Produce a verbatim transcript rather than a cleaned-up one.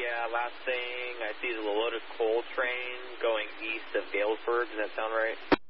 Yeah, last thing I see is a loaded coal train going east of Galesburg. Does that sound right?